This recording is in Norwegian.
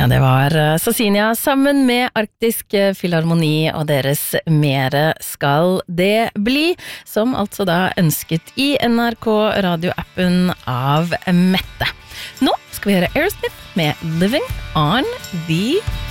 Ja, det var Sasinia sammen med Arktisk Filharmoni og deres Mere skal det bli, som altså da ønsket i NRK radioappen av Mette. Nå skal vi høre Aerosmith med Living on the